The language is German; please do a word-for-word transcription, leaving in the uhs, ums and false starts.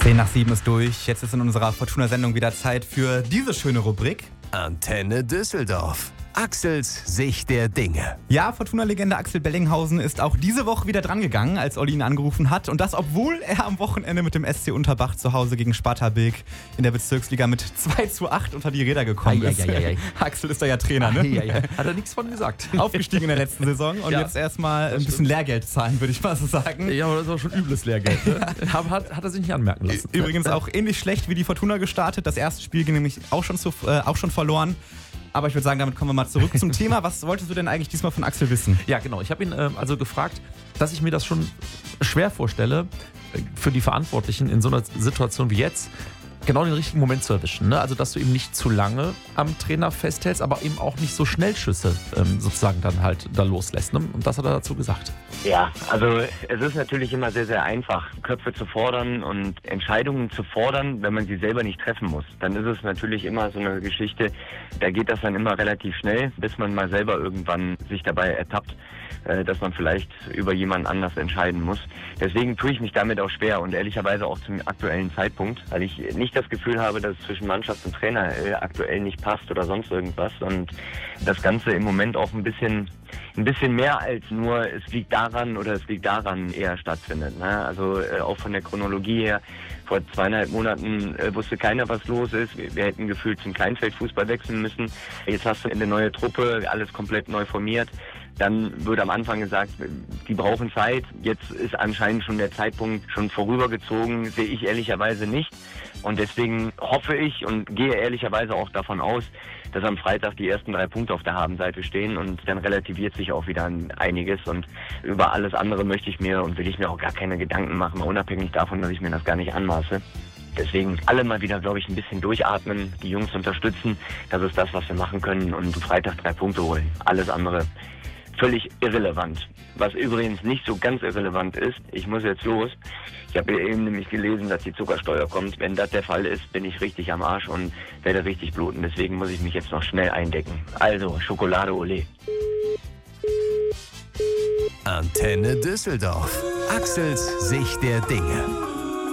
zehn nach sieben ist durch. Jetzt ist in unserer Fortuna-Sendung wieder Zeit für diese schöne Rubrik. Antenne Düsseldorf. Axels Sicht der Dinge. Ja, Fortuna-Legende Axel Bellinghausen ist auch diese Woche wieder drangegangen, als Olli ihn angerufen hat. Und das, obwohl er am Wochenende mit dem S C Unterbach zu Hause gegen Sparta Bilk in der Bezirksliga mit zwei zu acht unter die Räder gekommen ist. Ei, ei, ei, ei. Axel ist da ja Trainer, ne? Ei, ei, ei. Hat er nichts von gesagt. Aufgestiegen in der letzten Saison und Ja, jetzt erstmal ein bisschen Lehrgeld zahlen, würde ich mal so sagen. Ja, aber das war schon übles Lehrgeld. Ne? Hat, hat, hat er sich nicht anmerken lassen. Übrigens auch ähnlich schlecht wie die Fortuna gestartet. Das erste Spiel ging nämlich auch schon, zu, äh, auch schon verloren. Aber ich würde sagen, damit kommen wir mal zurück zum Thema. Was wolltest du denn eigentlich diesmal von Axel wissen? Ja, genau. Ich habe ihn ähm, also gefragt, dass ich mir das schon schwer vorstelle, äh, für die Verantwortlichen in so einer Situation wie jetzt, genau den richtigen Moment zu erwischen. Ne? Also, dass du eben nicht zu lange am Trainer festhältst, aber eben auch nicht so Schnellschüsse ähm, sozusagen dann halt da loslässt. Ne? Und das hat er dazu gesagt. Ja, also es ist natürlich immer sehr, sehr einfach, Köpfe zu fordern und Entscheidungen zu fordern, wenn man sie selber nicht treffen muss. Dann ist es natürlich immer so eine Geschichte, da geht das dann immer relativ schnell, bis man mal selber irgendwann sich dabei ertappt, dass man vielleicht über jemanden anders entscheiden muss. Deswegen tue ich mich damit auch schwer und ehrlicherweise auch zum aktuellen Zeitpunkt, weil ich nicht das Gefühl habe, dass es zwischen Mannschaft und Trainer aktuell nicht passt oder sonst irgendwas und das Ganze im Moment auch ein bisschen ein bisschen mehr als nur es liegt daran oder es liegt daran eher stattfindet. Ne? Also äh, auch von der Chronologie her, vor zweieinhalb Monaten äh, wusste keiner, was los ist. Wir, wir hätten gefühlt zum Kleinfeldfußball wechseln müssen. Jetzt hast du eine neue Truppe, alles komplett neu formiert. Dann wird am Anfang gesagt, die brauchen Zeit. Jetzt ist anscheinend schon der Zeitpunkt schon vorübergezogen, sehe ich ehrlicherweise nicht. Und deswegen hoffe ich und gehe ehrlicherweise auch davon aus, dass am Freitag die ersten drei Punkte auf der Habenseite stehen und dann relativiert sich auch wieder einiges und über alles andere möchte ich mir und will ich mir auch gar keine Gedanken machen, mal unabhängig davon, dass ich mir das gar nicht anmaße. Deswegen alle mal wieder, glaube ich, ein bisschen durchatmen, die Jungs unterstützen, das ist das, was wir machen können und Freitag drei Punkte holen. Alles andere völlig irrelevant. Was übrigens nicht so ganz irrelevant ist, ich muss jetzt los. Ich habe eben nämlich gelesen, dass die Zuckersteuer kommt. Wenn das der Fall ist, bin ich richtig am Arsch und werde richtig bluten. Deswegen muss ich mich jetzt noch schnell eindecken. Also, Schokolade Olé. Antenne Düsseldorf. Axels Sicht der Dinge.